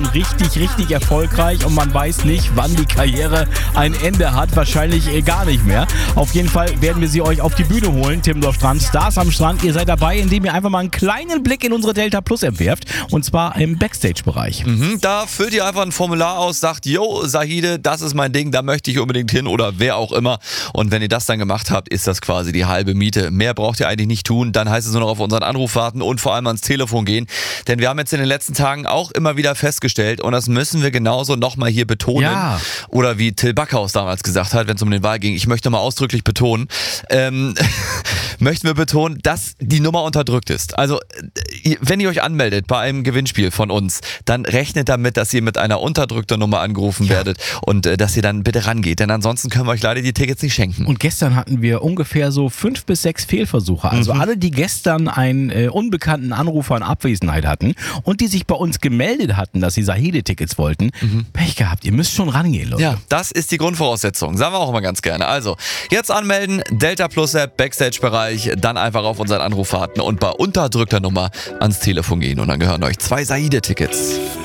richtig, richtig erfolgreich und man weiß nicht, wann die Karriere ein Ende hat. Wahrscheinlich gar nicht mehr. Auf jeden Fall werden wir sie euch auf die Bühne holen. Timmendorf Strand, Stars am Strand. Ihr seid dabei, indem ihr einfach mal einen kleinen Blick in unsere Delta Plus App werft. Und zwar im Backstage-Bereich. Da füllt ihr einfach ein Formular aus, sagt, yo, Zahide, das ist mein Ding, da möchte ich unbedingt hin oder wer auch immer. Und wenn ihr das dann gemacht habt, ist das quasi die halbe Miete. Mehr braucht ihr eigentlich nicht tun. Dann heißt es nur noch auf unseren Anruf warten und vor allem ans Telefon gehen. Denn wir haben jetzt in den letzten Tagen auch immer wieder festgestellt, und das müssen wir genauso nochmal hier betonen. Ja. Oder wie Till Backhaus damals gesagt hat, wenn es um den Wahl ging, ich möchte mal ausdrücklich betonen, möchten wir betonen, dass die Nummer unterdrückt ist. Also, wenn ihr euch anmeldet bei einem Gewinnspiel von uns, dann rechnet damit, dass ihr mit einer unterdrückten Nummer angerufen werdet und dass ihr dann bitte rangeht. Denn ansonsten können wir euch leider die Tickets nicht schenken. Und gestern hatten wir ungefähr so 5 bis 6 Fehlversuche. Also alle, die gestern einen unbekannten Anrufer in Abwesenheit hatten und die sich bei uns gemeldet hatten, dass sie Zahide-Tickets wollten, Pech gehabt. Ihr müsst schon rangehen, Leute. Ja, das ist die Grundvoraussetzung. Sagen wir auch immer ganz gerne. Also, jetzt anmelden, Delta Plus App, Backstage-Bereich, dann einfach auf unseren Anruf warten und bei unterdrückter Nummer ans Telefon gehen. Und dann gehören euch 2 Zahide-Tickets.